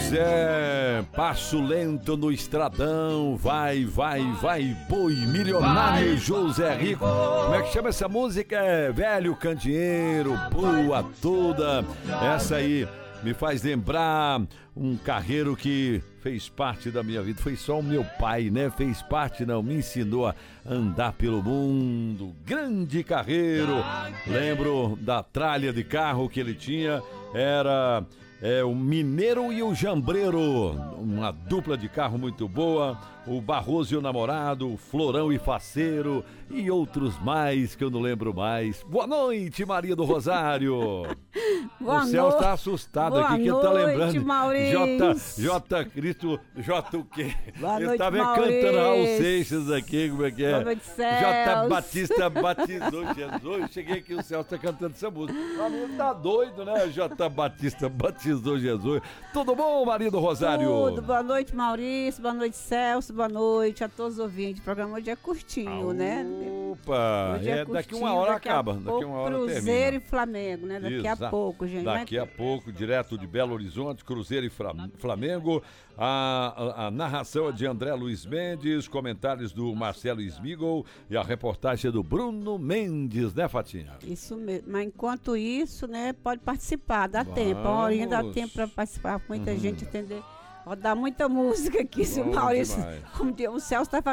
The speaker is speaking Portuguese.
Pois é, passo lento no estradão, vai, boi milionário José Rico. Como é que chama essa música? É Velho Candeeiro, boa toda. Essa aí me faz lembrar um carreiro que fez parte da minha vida. Foi só o meu pai, né? Fez parte, não, me ensinou a andar pelo mundo. Grande carreiro. Lembro da tralha de carro que ele tinha. Era o Mineiro e o Jambreiro, uma dupla de carro muito boa. O Barroso e o Namorado, Florão e Faceiro e outros mais que eu não lembro mais. Boa noite, Maria do Rosário. Boa o Celso tá assustado Boa aqui, que ele tá lembrando. Maurício. J Cristo, J o quê? Boa ele noite, tava Maurício. cantando Raul Seixas aqui, como é que é? Boa noite, Celso. J Batista batizou Jesus. Cheguei aqui, o Celso tá cantando essa música. O amigo tá doido, né? J Batista batizou Jesus. Tudo bom, Maria do Rosário? Tudo. Boa noite, Maurício. Boa noite, Celso. Boa noite a todos os ouvintes. O programa hoje é curtinho, né? Opa, Hoje é daqui curtinho, uma hora daqui acaba. a Daqui pouco, uma hora Cruzeiro termina. e Flamengo, né? Daqui a pouco, gente. Daqui a pouco, direto de Belo Horizonte, Cruzeiro e Flamengo. A narração é de André Luiz Mendes, comentários do Marcelo Smigol e a reportagem é do Bruno Mendes, né, Fatinha? Isso mesmo. Mas enquanto isso, né, pode participar, dá tempo. A horinha dá tempo para participar, muita gente entender. Pode dar muita música aqui, se o Bom Maurício, demais. como o Celso está